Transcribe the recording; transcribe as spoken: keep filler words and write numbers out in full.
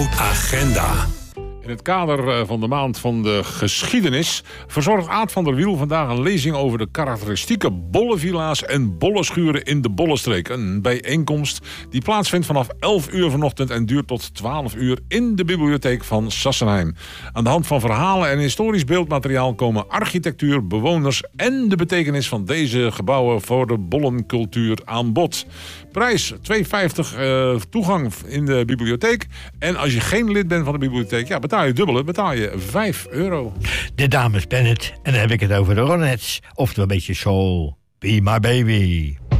Agenda. In het kader van de maand van de geschiedenis verzorgt Aad van der Wiel vandaag een lezing over de karakteristieke bollevilla's en bolleschuren in de Bollenstreek. Een bijeenkomst die plaatsvindt vanaf elf uur vanochtend en duurt tot twaalf uur in de bibliotheek van Sassenheim. Aan de hand van verhalen en historisch beeldmateriaal komen architectuur, bewoners en de betekenis van deze gebouwen voor de bollencultuur aan bod. Prijs twee vijftig uh, toegang in de bibliotheek. En als je geen lid bent van de bibliotheek, ja, betaal je dubbele, betaal je vijf euro. De dames Bennett, en dan heb ik het over de Ronettes, oftewel een beetje soul. Be my baby.